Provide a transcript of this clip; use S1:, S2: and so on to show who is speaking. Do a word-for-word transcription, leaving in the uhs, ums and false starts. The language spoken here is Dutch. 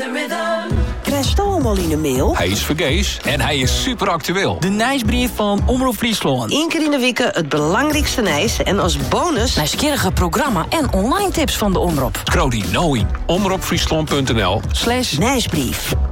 S1: Krijg je allemaal in de mail?
S2: Hij is vergees en hij is super actueel.
S3: De nieuwsbrief van Omroep Friesland.
S1: Eén keer in de week het belangrijkste nieuws. En als bonus...
S4: nieuwsgierige programma en online tips van de Omroep.
S2: Scroll die nou in omroepfriesland punt n l
S1: slash nieuwsbrief.